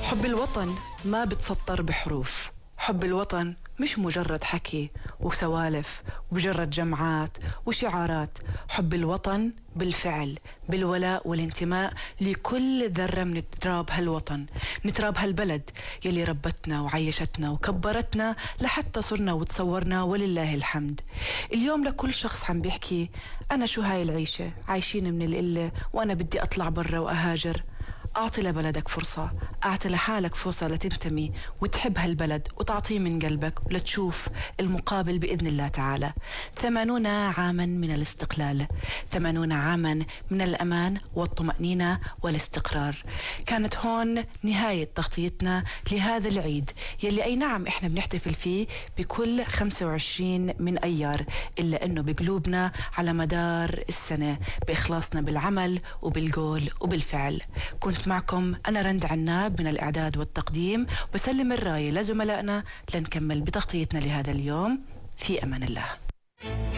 حب الوطن ما بتسطر بحروف. حب الوطن مش مجرد حكي وسوالف ومجرد جمعات وشعارات. حب الوطن بالفعل، بالولاء والانتماء لكل ذرة من تراب هالوطن، من تراب هالبلد يلي ربتنا وعيشتنا وكبرتنا لحتى صرنا وتصورنا ولله الحمد. اليوم لكل شخص عم بيحكي أنا شو هاي العيشة، عايشين من القلة وأنا بدي أطلع برا وأهاجر. أعطي لبلدك فرصة، أعطي لحالك فرصة لتنتمي وتحب هالبلد وتعطيه من قلبك ولتشوف المقابل بإذن الله تعالى. 80 عاما من الاستقلال، 80 عاما من الأمان والطمأنينة والاستقرار. كانت هون نهاية تغطيتنا لهذا العيد يلي أي نعم إحنا بنحتفل فيه بكل 25 من أيار، إلا أنه بقلوبنا على مدار السنة بإخلاصنا بالعمل وبالقول وبالفعل. كنت معكم أنا رند عناب من الإعداد والتقديم، بسلم الراية لزملائنا لنكمل بتغطيتنا لهذا اليوم. في أمان الله.